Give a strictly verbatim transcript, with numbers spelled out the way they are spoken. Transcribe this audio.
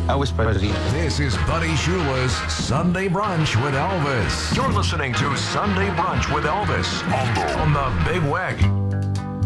I was Buddy. This is Buddy Shula's Sunday Brunch with Elvis. You're listening to Sunday Brunch with Elvis on the, on the Big Wagon.